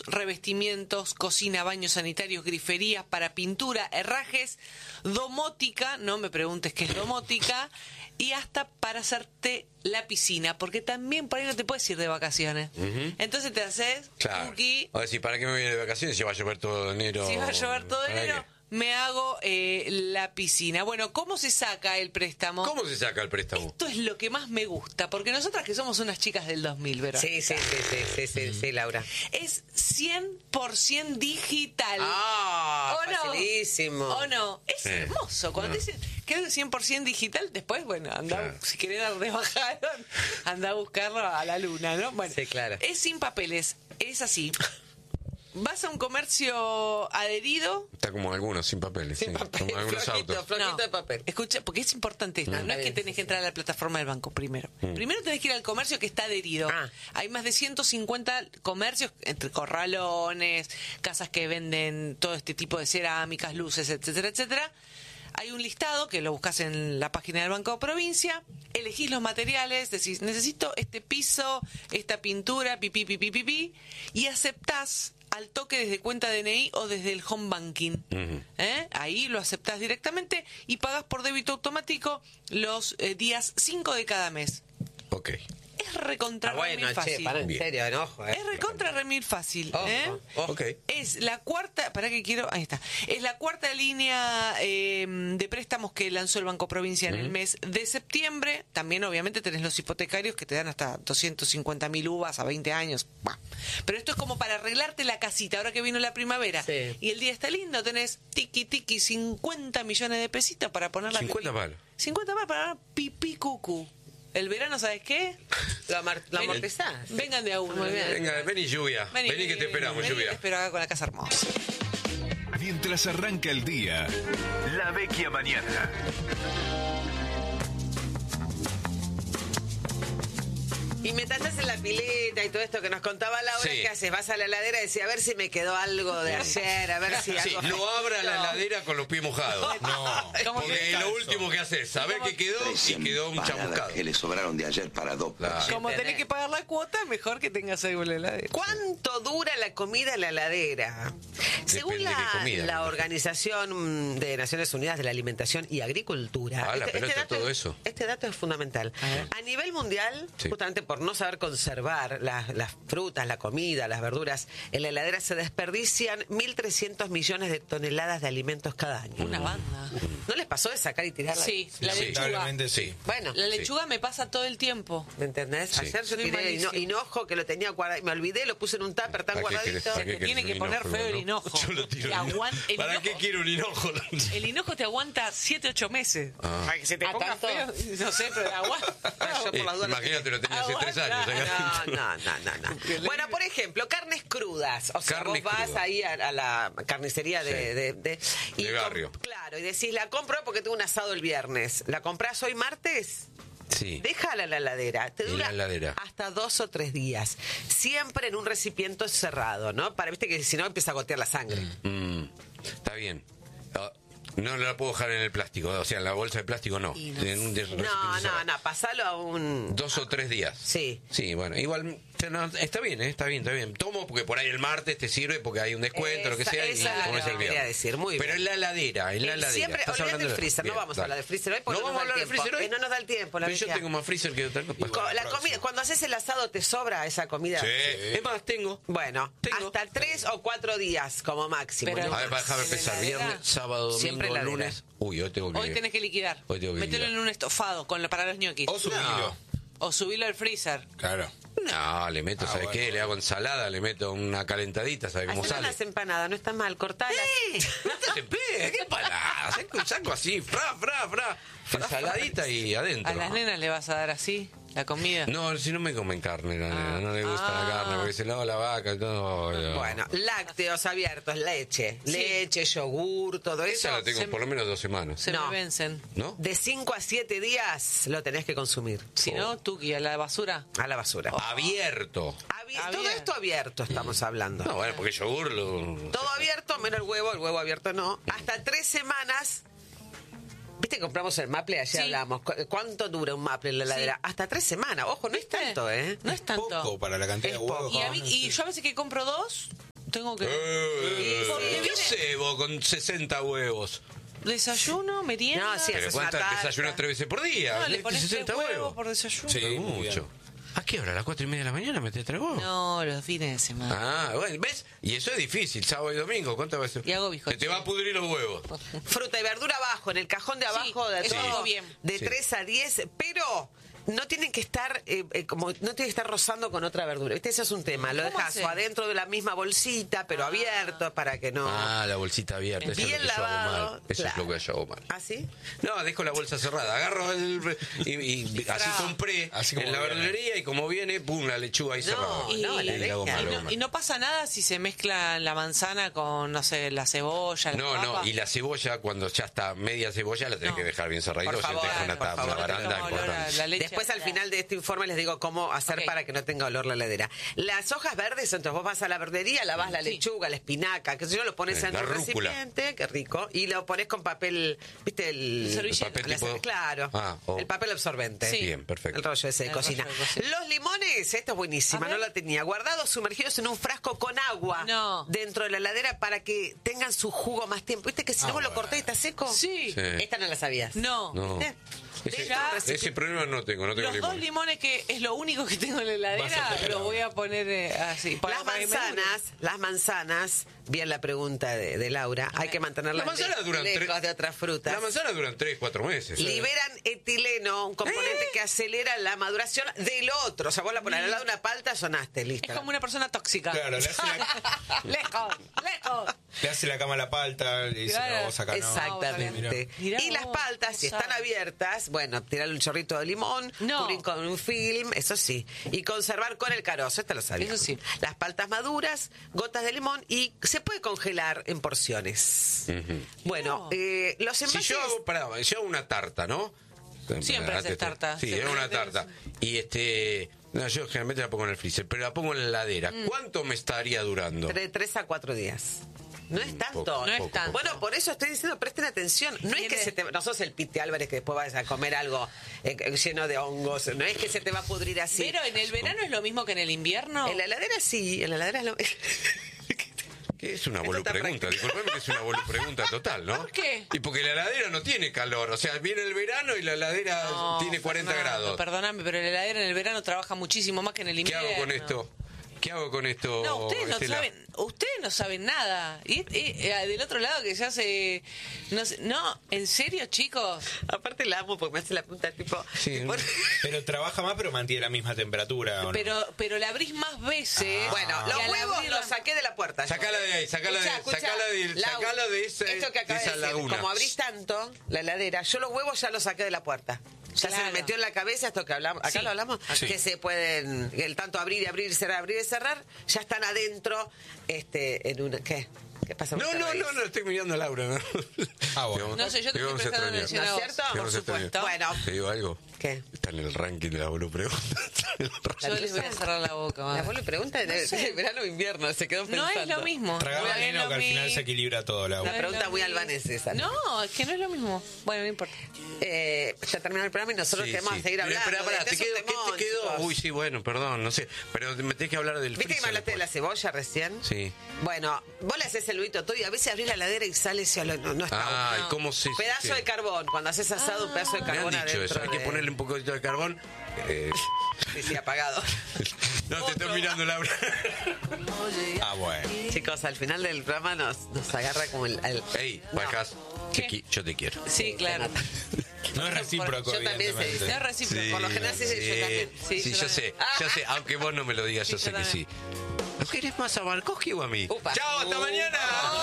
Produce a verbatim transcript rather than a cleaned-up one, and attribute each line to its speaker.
Speaker 1: revestimientos, cocina, baños sanitarios, griferías, para pintura, herrajes, domótica, no me preguntes qué es domótica, y hasta para hacerte la piscina, porque también por ahí no te puedes ir de vacaciones. Uh-huh. Entonces te haces
Speaker 2: claro.
Speaker 1: cookie.
Speaker 2: O decir, ¿para qué me voy de vacaciones si va a llover todo enero?
Speaker 1: Si va a llover todo enero, qué? me hago eh, la piscina. Bueno, ¿cómo se saca el préstamo?
Speaker 2: ¿Cómo se saca el préstamo?
Speaker 1: Esto es lo que más me gusta, porque nosotras que somos unas chicas del dos mil, ¿verdad?
Speaker 3: Sí, sí, sí, sí, sí, sí, sí, Laura.
Speaker 1: Es cien por ciento digital.
Speaker 3: Ah,
Speaker 1: ¿O no?
Speaker 3: facilísimo.
Speaker 1: ¿O no? Es sí. hermoso. Cuando no. te dicen que es cien por ciento digital, después, bueno, anda, claro. si querés dar de bajada, anda a buscarlo a la luna, ¿no? Bueno,
Speaker 3: sí, claro.
Speaker 1: Es sin papeles, es así. Vas a un comercio adherido.
Speaker 2: Está como algunos, sin papeles.
Speaker 3: Sin
Speaker 2: sí.
Speaker 3: papel,
Speaker 2: como algunos
Speaker 3: flojito,
Speaker 2: autos.
Speaker 3: flojito
Speaker 1: no,
Speaker 3: de papel.
Speaker 1: Escucha, porque es importante esto. Mm. No es que tenés que entrar a la plataforma del banco primero. Mm. Primero tenés que ir al comercio que está adherido. Ah. Hay más de ciento cincuenta comercios, entre corralones, casas que venden todo este tipo de cerámicas, luces, etcétera, etcétera. Hay un listado que lo buscas en la página del Banco Provincia, elegís los materiales, decís, necesito este piso, esta pintura, pipí, pipí, pipí, y aceptás al toque desde cuenta D N I o desde el home banking. Uh-huh. ¿Eh? Ahí lo aceptás directamente y pagás por débito automático los eh, días cinco de cada mes.
Speaker 2: Ok.
Speaker 1: Es recontra
Speaker 3: ah, bueno,
Speaker 1: remil fácil.
Speaker 3: Che, para, en serio, enojo, eh.
Speaker 1: Es recontra remil fácil.
Speaker 3: Ojo,
Speaker 1: ¿eh?
Speaker 3: ojo.
Speaker 2: Okay.
Speaker 1: Es la cuarta, para que quiero, ahí está. Es la cuarta línea eh, de préstamos que lanzó el Banco Provincia en uh-huh. el mes de septiembre. También, obviamente, tenés los hipotecarios que te dan hasta doscientos cincuenta mil uvas a veinte años. Bah. Pero esto es como para arreglarte la casita ahora que vino la primavera.
Speaker 3: Sí.
Speaker 1: Y el día está lindo, tenés tiki tiki cincuenta millones de pesitos para poner la
Speaker 2: cincuenta palos.
Speaker 1: cincuenta palos para pipí cucú. El verano, ¿sabes qué?
Speaker 3: Lo, amar- lo amortizás.
Speaker 1: Vengan de a uno.
Speaker 3: Muy bien.
Speaker 2: Venga, vení lluvia. Vení, vení que te esperamos,
Speaker 1: vení,
Speaker 2: lluvia.
Speaker 1: Te espero acá con la casa hermosa.
Speaker 4: Mientras arranca el día, La Vecchia Mañana.
Speaker 3: Y mientras estás en la pileta y todo esto que nos contaba Laura, sí. ¿qué haces? Vas a la heladera y decís, a ver si me quedó algo de ayer, a ver si
Speaker 2: sí,
Speaker 3: algo...
Speaker 2: no abra la heladera con los pies mojados. No, porque es lo último que haces, saber que quedó y quedó un chamuscado.
Speaker 5: Que le sobraron de ayer para dos.
Speaker 2: Claro.
Speaker 1: Como tenés que pagar la cuota, mejor que tengas algo en la heladera.
Speaker 3: ¿Cuánto dura la comida en la heladera?
Speaker 2: Depende
Speaker 3: Según la,
Speaker 2: de qué comida,
Speaker 3: la
Speaker 2: ¿no?
Speaker 3: Organización de Naciones Unidas de la Alimentación y Agricultura,
Speaker 2: Ah, la
Speaker 3: este,
Speaker 2: pelota,
Speaker 3: este, dato,
Speaker 2: todo eso.
Speaker 3: este dato es fundamental. A, a nivel mundial,
Speaker 2: sí.
Speaker 3: justamente por no saber conservar las, las frutas, la comida, las verduras, en la heladera se desperdician mil trescientos millones de toneladas de alimentos cada año.
Speaker 1: Una banda.
Speaker 3: ¿No les pasó de sacar y tirarla?
Speaker 1: Sí, la
Speaker 2: sí,
Speaker 1: lechuga.
Speaker 2: Sí.
Speaker 3: Bueno,
Speaker 1: La lechuga sí. me pasa todo el tiempo.
Speaker 3: ¿me entendés?
Speaker 2: Sí.
Speaker 3: Ayer yo
Speaker 1: Soy
Speaker 3: tiré hino,
Speaker 1: malísimo.
Speaker 3: hinojo que lo tenía guardado, me olvidé, lo puse en un tupper tan
Speaker 2: ¿Para qué
Speaker 3: guardadito.
Speaker 2: querés- para qué
Speaker 1: Te tiene
Speaker 2: querés
Speaker 1: que
Speaker 2: un
Speaker 1: poner
Speaker 2: hinojo,
Speaker 1: feo el
Speaker 2: no?
Speaker 1: hinojo.
Speaker 2: Yo lo tiro
Speaker 1: Te
Speaker 2: el hinojo.
Speaker 1: aguanta- el
Speaker 2: ¿Para
Speaker 1: hinojo-
Speaker 2: qué quiero un hinojo?
Speaker 1: El hinojo te aguanta siete, ocho meses.
Speaker 2: Ah.
Speaker 3: Para que se te
Speaker 1: ¿A
Speaker 3: ponga
Speaker 1: tanto?
Speaker 3: feo.
Speaker 1: No sé, pero aguanta.
Speaker 3: Yo por
Speaker 2: Eh,
Speaker 3: las dudas lo
Speaker 2: imagínate, lo tenía hace
Speaker 1: Aguanta.
Speaker 2: tres años. acá.
Speaker 3: No, no, no, no, no. Bueno, por ejemplo, carnes crudas. O sea,
Speaker 2: Carnes
Speaker 3: vos vas
Speaker 2: crudas.
Speaker 3: ahí a, a la carnicería de...
Speaker 2: Sí.
Speaker 3: De, de, y
Speaker 2: De
Speaker 3: com-
Speaker 2: barrio.
Speaker 3: Claro, y decís, la compro porque tengo un asado el viernes. ¿La comprás hoy martes?
Speaker 2: Sí.
Speaker 3: Déjala en la heladera. Te
Speaker 2: En
Speaker 3: dura
Speaker 2: la heladera.
Speaker 3: hasta dos o tres días. Siempre en un recipiente cerrado, ¿no? Para, viste que si no empieza a gotear la sangre.
Speaker 2: Mm, está bien. Ah, no la puedo dejar en el plástico, o sea, en la bolsa de plástico no.
Speaker 1: Y no
Speaker 2: En un de-
Speaker 3: No,
Speaker 2: recipiente
Speaker 3: no,
Speaker 2: cerrado.
Speaker 3: no, pasalo a un...
Speaker 2: Dos o tres días.
Speaker 3: Sí.
Speaker 2: Sí, bueno, igual no, está bien, ¿eh? está bien, está bien. Tomo porque por ahí el martes te sirve porque hay un descuento, lo que
Speaker 3: Esa-
Speaker 2: sea, y
Speaker 3: esa es la
Speaker 2: comes
Speaker 3: que
Speaker 2: el
Speaker 3: quería
Speaker 2: viernes.
Speaker 3: decir, muy
Speaker 2: Pero
Speaker 3: bien.
Speaker 2: en la heladera, en la
Speaker 3: Eh,
Speaker 2: heladera.
Speaker 3: Siempre,
Speaker 2: Estás
Speaker 3: olvídate
Speaker 2: hablando
Speaker 3: del
Speaker 2: de-
Speaker 3: freezer,
Speaker 2: Bien,
Speaker 3: no vamos a
Speaker 2: dale.
Speaker 3: hablar de freezer hoy porque
Speaker 2: ¿No
Speaker 3: no,
Speaker 2: vamos a
Speaker 3: nos da
Speaker 2: hablar
Speaker 3: el
Speaker 2: de
Speaker 3: tiempo.
Speaker 2: freezer hoy?
Speaker 3: Eh, no nos da el tiempo, la
Speaker 2: Pero yo
Speaker 3: verdad.
Speaker 2: tengo más freezer que otra cosa.
Speaker 3: Co- la comida, cuando haces el asado, ¿te sobra esa comida?
Speaker 2: Sí. Es más, tengo.
Speaker 3: Bueno,
Speaker 2: Tengo.
Speaker 3: hasta tres o cuatro días como máximo.
Speaker 1: Pero-
Speaker 3: ¿no?
Speaker 2: A ver, déjame
Speaker 1: ¿En
Speaker 2: empezar.
Speaker 1: heladera?
Speaker 2: Viernes, sábado,
Speaker 3: Siempre
Speaker 2: domingo,
Speaker 3: heladera.
Speaker 2: lunes. Uy, hoy tengo que...
Speaker 1: Hoy tenés que liquidar.
Speaker 2: Hoy tengo que
Speaker 1: Mételo
Speaker 2: liquidar.
Speaker 1: en un estofado con la, para los ñoquis.
Speaker 6: O subilo.
Speaker 1: O subilo al freezer.
Speaker 6: Claro.
Speaker 2: No, le meto,
Speaker 6: Ah,
Speaker 2: ¿sabes
Speaker 6: bueno.
Speaker 2: qué? Le hago ensalada, le meto una calentadita, ¿sabes cómo
Speaker 3: Hacen
Speaker 2: sale?
Speaker 3: las empanadas, no está mal, cortalas.
Speaker 2: No te pegues, ¿qué pará? Saco un saco así, fra, fra, fra. Ensaladita y adentro.
Speaker 1: ¿A las nenas le vas a dar así la comida?
Speaker 2: No, si no me comen carne, la nena,
Speaker 1: Ah.
Speaker 2: no le gusta
Speaker 1: Ah.
Speaker 2: la carne porque se lava la vaca y todo. no.
Speaker 3: Bueno, lácteos abiertos, leche,
Speaker 1: Sí.
Speaker 3: leche, yogur, todo eso.
Speaker 2: Esa la tengo
Speaker 1: se-
Speaker 2: por lo menos dos semanas.
Speaker 1: Se
Speaker 3: No.
Speaker 1: me vencen.
Speaker 2: ¿No?
Speaker 3: De cinco a siete días lo tenés que consumir.
Speaker 1: Si no, tuki, a la basura.
Speaker 3: A la basura.
Speaker 2: Abierto.
Speaker 3: Abi- todo
Speaker 1: Abierto.
Speaker 3: esto abierto estamos hablando.
Speaker 2: No, bueno, porque yogur lo...
Speaker 3: Todo abierto, menos el huevo, el huevo abierto no. Hasta tres semanas. ¿Viste que compramos el maple? Ayer
Speaker 1: Sí.
Speaker 3: hablamos. ¿Cu- ¿Cuánto dura un maple en la heladera?
Speaker 1: Sí.
Speaker 3: Hasta tres semanas. Ojo, no es
Speaker 1: ¿Viste?
Speaker 3: tanto, ¿eh?
Speaker 1: No es tanto.
Speaker 6: Poco para la cantidad
Speaker 3: Es
Speaker 6: de huevos.
Speaker 1: Y, a mí- y yo a veces que compro dos, tengo que...
Speaker 2: Eh,
Speaker 1: Porque
Speaker 2: ¿Qué
Speaker 1: viene-
Speaker 2: haces vos con sesenta huevos?
Speaker 1: Desayuno, merienda...
Speaker 3: No, sí,
Speaker 2: ¿Pero
Speaker 3: haces
Speaker 2: cuántas
Speaker 3: una tarta.
Speaker 2: desayunas tres veces por día?
Speaker 1: No, le pones tres
Speaker 2: sesenta
Speaker 1: huevos
Speaker 2: huevos.
Speaker 1: por desayuno.
Speaker 6: Sí,
Speaker 2: Pero
Speaker 6: muy
Speaker 2: mucho.
Speaker 6: bien.
Speaker 2: ¿A qué hora? ¿A las cuatro y media de la mañana metés tres huevos?
Speaker 1: No, los fines de semana.
Speaker 2: Ah, bueno, ¿ves? Y eso es difícil, sábado y domingo. ¿Cuántas veces?
Speaker 1: Y hago
Speaker 2: Se
Speaker 1: bizcocho.
Speaker 2: te va a pudrir los huevos.
Speaker 3: Fruta y verdura abajo, en el cajón de abajo,
Speaker 1: Sí,
Speaker 3: de
Speaker 1: eso
Speaker 3: todo,
Speaker 1: hago bien.
Speaker 3: de
Speaker 2: Sí.
Speaker 3: tres a diez, pero no tienen que estar eh, eh, como no tienen que estar rozando con otra verdura. ¿Viste? Ese es un tema. Lo
Speaker 1: ¿Cómo
Speaker 3: dejas
Speaker 1: haces?
Speaker 3: o adentro de la misma bolsita, pero abierto para que no.
Speaker 2: Ah, la bolsita abierta. Eso
Speaker 3: Bien
Speaker 2: es lo que yo hago
Speaker 3: lavado,
Speaker 2: mal. Eso
Speaker 3: claro.
Speaker 2: es lo que yo hago mal.
Speaker 3: ¿Ah, sí?
Speaker 2: No, dejo la bolsa cerrada. Agarro el. Y, y así compré
Speaker 6: Así como
Speaker 2: en la
Speaker 6: viene.
Speaker 2: verdulería y como viene, pum, la lechuga ahí
Speaker 3: No,
Speaker 2: cerrada.
Speaker 1: Y,
Speaker 3: no, la
Speaker 2: Y hago
Speaker 3: leña.
Speaker 2: mal,
Speaker 1: y
Speaker 2: hago
Speaker 1: no,
Speaker 2: mal.
Speaker 1: y no pasa nada si se mezcla la manzana con, no sé, la cebolla, la
Speaker 2: No,
Speaker 1: papa.
Speaker 2: no, y la cebolla, cuando ya está media cebolla, la tenés
Speaker 1: No.
Speaker 2: que dejar bien cerradita,
Speaker 3: Por
Speaker 2: o sea, te
Speaker 3: favor,
Speaker 2: deja una,
Speaker 3: por
Speaker 2: ta-
Speaker 3: favor,
Speaker 2: una
Speaker 3: no te
Speaker 2: baranda
Speaker 1: Como olor a
Speaker 2: importante.
Speaker 1: la leche.
Speaker 3: Después al final de este informe les digo cómo hacer
Speaker 1: Ok.
Speaker 3: para que no tenga olor la heladera. Las hojas verdes, entonces vos vas a la verdería, lavas la
Speaker 1: Sí.
Speaker 3: lechuga, la espinaca, que si no lo pones
Speaker 2: Sí,
Speaker 3: en
Speaker 2: la
Speaker 3: un
Speaker 2: rúcula.
Speaker 3: recipiente, qué rico, y lo pones con papel, ¿viste? El,
Speaker 1: Servilleta.
Speaker 2: El papel
Speaker 3: la-
Speaker 2: tipo-
Speaker 3: Claro,
Speaker 2: Ah, oh.
Speaker 3: el papel absorbente.
Speaker 1: Sí.
Speaker 2: Bien, perfecto.
Speaker 3: El rollo ese de
Speaker 1: El
Speaker 3: cocina.
Speaker 1: rollo de cocina.
Speaker 3: Los limones, esto es buenísima,
Speaker 1: A ver.
Speaker 3: no la tenía. Guardados, sumergidos en un frasco con agua
Speaker 1: No.
Speaker 3: dentro de la heladera para que tengan su jugo más tiempo. ¿Viste que si
Speaker 6: Ah,
Speaker 3: no vos lo
Speaker 6: bueno.
Speaker 3: cortés está seco?
Speaker 1: Sí.
Speaker 2: Sí.
Speaker 3: Esta no la sabías.
Speaker 1: No.
Speaker 2: No.
Speaker 3: ¿Viste?
Speaker 2: Ese,
Speaker 1: Ya-
Speaker 2: ese problema no tengo, no tengo
Speaker 1: Los
Speaker 2: limón.
Speaker 1: dos limones que es lo único que tengo en la
Speaker 6: Vas a
Speaker 1: heladera,
Speaker 6: tener
Speaker 1: los
Speaker 6: ahora.
Speaker 1: voy a poner eh, así. para-
Speaker 3: Las
Speaker 1: para que me dure.
Speaker 3: manzanas, las manzanas, bien la pregunta de, de Laura, hay que mantenerlas
Speaker 2: La manzana
Speaker 3: le-
Speaker 2: duran
Speaker 3: lejos
Speaker 2: tres-
Speaker 3: de otras frutas.
Speaker 2: La manzana duran tres, cuatro meses.
Speaker 3: Liberan etileno, un componente
Speaker 1: ¿Eh?
Speaker 3: que acelera la maduración del otro. O sea, vos la pones al lado de una palta, sonaste, listo.
Speaker 1: Es como una persona tóxica.
Speaker 6: Claro, le hace la,
Speaker 1: lejos, lejos.
Speaker 6: le hace la cama a la palta, le dice
Speaker 1: Claro.
Speaker 6: no, vos acá no.
Speaker 3: Exactamente.
Speaker 1: Mirá
Speaker 3: y las
Speaker 1: vos,
Speaker 3: paltas, si
Speaker 1: no
Speaker 3: están
Speaker 1: sabes.
Speaker 3: abiertas, bueno, tirarle un chorrito de limón,
Speaker 1: No.
Speaker 3: cubrir con un film, eso sí. Y conservar con el carozo, esto lo sabía.
Speaker 1: Eso sí.
Speaker 3: Las paltas maduras, gotas de limón y se puede congelar en porciones. Bueno,
Speaker 1: No.
Speaker 3: eh, los
Speaker 2: Si
Speaker 3: envases...
Speaker 2: yo hago, pará, yo hago una tarta, ¿no?
Speaker 1: Siempre haces tarta.
Speaker 2: Sí,
Speaker 1: Siempre
Speaker 2: es una
Speaker 1: haces-
Speaker 2: tarta. Y este. No, yo generalmente la pongo en el freezer, pero la pongo en la heladera.
Speaker 1: Mm.
Speaker 2: ¿Cuánto me estaría durando?
Speaker 3: De tres a cuatro días. No es tanto.
Speaker 2: poco,
Speaker 1: No es
Speaker 2: poco,
Speaker 1: tanto.
Speaker 2: poco.
Speaker 3: Bueno, por eso estoy diciendo, presten atención. No es
Speaker 1: Tiene-
Speaker 3: que se te... No sos el Piti Álvarez que después vas a comer algo eh, lleno de hongos. No es que se te va a pudrir así.
Speaker 1: Pero en el verano es lo mismo que en el invierno.
Speaker 3: En la heladera sí, en la heladera es lo...
Speaker 2: Que es una
Speaker 3: Esto
Speaker 2: bolu
Speaker 3: está
Speaker 2: pregunta, disculpame que es una bolu pregunta total, ¿no?
Speaker 1: ¿Por qué?
Speaker 2: Y porque la heladera no tiene calor, o sea, viene el verano y la heladera
Speaker 1: No,
Speaker 2: tiene cuarenta
Speaker 1: Fernando,
Speaker 2: grados.
Speaker 1: Perdóname, pero la heladera en el verano trabaja muchísimo más que en el
Speaker 2: ¿Qué
Speaker 1: invierno.
Speaker 2: hago con esto? ¿Qué hago con esto?
Speaker 1: No, ustedes no
Speaker 2: Estela?
Speaker 1: saben, ustedes no saben nada. Y, y, eh, del otro lado que ya se no, sé- no, en serio, chicos.
Speaker 3: Aparte la amo porque me hace la punta tipo...
Speaker 2: Sí,
Speaker 3: tipo-
Speaker 6: Pero trabaja más, pero mantiene la misma temperatura. ¿o no?
Speaker 1: Pero pero la abrís más veces.
Speaker 3: Bueno,
Speaker 1: y
Speaker 3: los
Speaker 1: al
Speaker 3: huevos
Speaker 1: abrirla-
Speaker 3: los saqué de la puerta.
Speaker 2: Sacala de ahí, sacala de,
Speaker 3: Escuchá, escuchá,
Speaker 2: sacala de,
Speaker 3: Lau,
Speaker 2: sacala de, ese-
Speaker 3: esto que
Speaker 2: de
Speaker 3: acabas
Speaker 2: esa
Speaker 3: de decir,
Speaker 2: laguna.
Speaker 3: como abrís tanto la heladera, yo los huevos ya los saqué de la puerta. Ya se
Speaker 1: Claro.
Speaker 3: me metió en la cabeza esto que hablamos, acá
Speaker 1: Sí.
Speaker 3: lo hablamos,
Speaker 6: Sí.
Speaker 3: que se pueden, el tanto abrir y abrir y cerrar, abrir y cerrar, ya están adentro, este, en una, ¿qué? ¿Qué pasa?
Speaker 2: No, no, no, no, estoy mirando a Laura. No,
Speaker 6: Ah, bueno.
Speaker 1: No sé, yo te
Speaker 2: Te
Speaker 1: estoy
Speaker 2: vamos a
Speaker 1: prestando
Speaker 2: extrañar.
Speaker 1: atención
Speaker 3: ¿No
Speaker 1: a
Speaker 3: es
Speaker 1: vos.
Speaker 3: cierto?
Speaker 2: Te
Speaker 1: Por
Speaker 2: vamos a extrañar.
Speaker 1: supuesto.
Speaker 3: Bueno,
Speaker 2: ¿Te digo algo?
Speaker 3: ¿qué?
Speaker 2: Está en el ranking de la bolu pregunta. Está en el ranking.
Speaker 1: Yo les voy a cerrar la boca.
Speaker 3: La
Speaker 1: va.
Speaker 3: abuela pregunta de, de verano o invierno, se quedó pensando.
Speaker 1: No es lo mismo.
Speaker 6: Traga
Speaker 1: No es
Speaker 6: veneno
Speaker 1: lo
Speaker 6: que al final
Speaker 1: mi-
Speaker 6: se equilibra todo la
Speaker 3: Una
Speaker 1: es
Speaker 3: pregunta
Speaker 1: lo
Speaker 3: muy
Speaker 1: mi-
Speaker 3: albanesa esa.
Speaker 1: No, es que no es lo mismo. Bueno, no importa.
Speaker 3: Eh, ya terminó el programa y nosotros
Speaker 2: Sí,
Speaker 3: queremos
Speaker 2: sí.
Speaker 3: seguir
Speaker 2: Pero,
Speaker 3: hablando.
Speaker 2: Espera, pará,
Speaker 3: de
Speaker 2: ¿te
Speaker 3: esos
Speaker 2: quedó, ¿qué
Speaker 3: temón,
Speaker 2: te quedó?
Speaker 3: chicos.
Speaker 2: Uy, sí, bueno, perdón, no sé. Pero me tenés que hablar del
Speaker 3: ¿Viste que me
Speaker 2: freezer
Speaker 3: hablaste de la
Speaker 2: después.
Speaker 3: cebolla recién?
Speaker 2: Sí.
Speaker 3: Bueno, vos le haces el luito todo y a veces abrís la heladera y sale ese olor. No, no está
Speaker 2: Ah,
Speaker 3: bueno.
Speaker 2: ¿y cómo se...?
Speaker 3: Pedazo
Speaker 2: sí.
Speaker 3: de carbón. Cuando haces asado, un pedazo de
Speaker 2: Me han
Speaker 3: carbón
Speaker 2: dicho
Speaker 3: adentro
Speaker 2: eso, hay que
Speaker 3: de-
Speaker 2: ponerle un poquito de carbón. Eh,
Speaker 3: Sí, sí, apagado.
Speaker 2: no, te estoy mirando, Laura.
Speaker 6: Ah, bueno.
Speaker 3: Chicos, al final del programa nos, nos agarra como el... el-
Speaker 2: Ey,
Speaker 3: No.
Speaker 2: Bajas,
Speaker 1: ¿Qué?
Speaker 2: Chiqui, yo te quiero.
Speaker 1: Sí, claro.
Speaker 6: No es recíproco,
Speaker 3: Yo también se dice.
Speaker 1: No es recíproco.
Speaker 3: Por lo general sí, sí, yo también.
Speaker 2: Sí,
Speaker 1: Sí, yo
Speaker 2: yo
Speaker 1: también.
Speaker 2: sé, yo sé. Aunque vos no me lo digas, yo
Speaker 1: Sí,
Speaker 2: sé
Speaker 1: yo
Speaker 2: que sí. ¿No querés más a Markovsky o a mí?
Speaker 3: Upa.
Speaker 2: ¡Chao, hasta mañana!